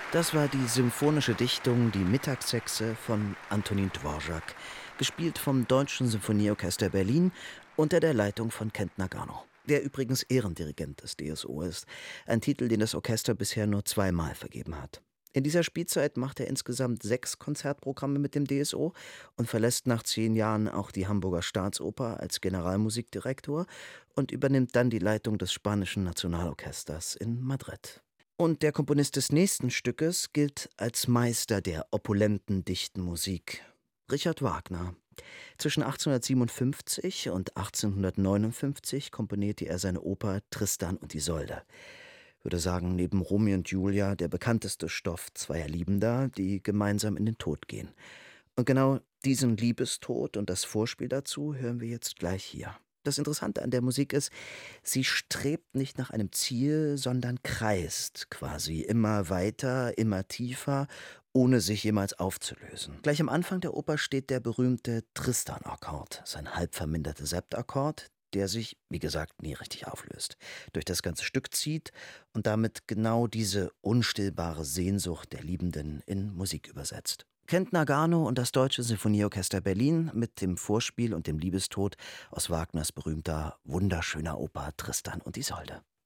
Das war die symphonische Dichtung Die Mittagshexe von Antonin Dvorak, gespielt vom Deutschen Sinfonieorchester Berlin unter der Leitung von Kent Nagano, der übrigens Ehrendirigent des DSO ist, ein Titel, den das Orchester bisher nur zweimal vergeben hat. In dieser Spielzeit macht er insgesamt 6 Konzertprogramme mit dem DSO und verlässt nach 10 Jahren auch die Hamburger Staatsoper als Generalmusikdirektor und übernimmt dann die Leitung des spanischen Nationalorchesters in Madrid. Und der Komponist des nächsten Stückes gilt als Meister der opulenten, dichten Musik: Richard Wagner. Zwischen 1857 und 1859 komponierte er seine Oper Tristan und Isolde. Ich würde sagen, neben Romeo und Julia der bekannteste Stoff zweier Liebender, die gemeinsam in den Tod gehen. Und genau diesen Liebestod und das Vorspiel dazu hören wir jetzt gleich hier. Das Interessante an der Musik ist, sie strebt nicht nach einem Ziel, sondern kreist quasi immer weiter, immer tiefer, ohne sich jemals aufzulösen. Gleich am Anfang der Oper steht der berühmte Tristan-Akkord, sein halb verminderte Septakkord, der sich, wie gesagt, nie richtig auflöst, durch das ganze Stück zieht und damit genau diese unstillbare Sehnsucht der Liebenden in Musik übersetzt. Kent Nagano und das Deutsche Sinfonieorchester Berlin mit dem Vorspiel und dem Liebestod aus Wagners berühmter, wunderschöner Oper Tristan und Isolde.